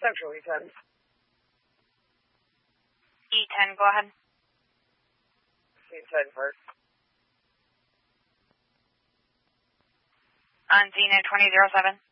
Central E10. E10, go ahead. E10 first. On Z-Net 2007.